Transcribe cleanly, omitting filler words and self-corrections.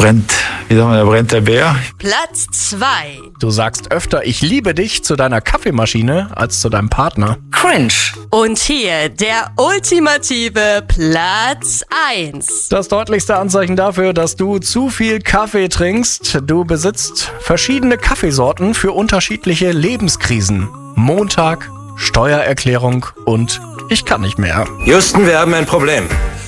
Da brennt der Bär. Platz 2. Du sagst öfter ich liebe dich zu deiner Kaffeemaschine als zu deinem Partner. Cringe. Und hier der ultimative Platz 1. Das deutlichste Anzeichen dafür, dass du zu viel Kaffee trinkst. Du besitzt verschiedene Kaffeesorten für unterschiedliche Lebenskrisen. Montag, Steuererklärung und ich kann nicht mehr. Houston, wir haben ein Problem.